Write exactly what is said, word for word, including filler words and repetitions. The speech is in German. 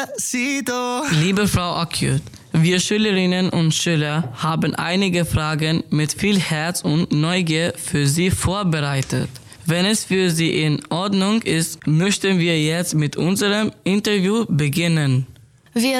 Liebe Frau Akyut, wir Schülerinnen und Schüler haben einige Fragen mit viel Herz und Neugier für Sie vorbereitet. Wenn es für Sie in Ordnung ist, möchten wir jetzt mit unserem Interview beginnen. Wir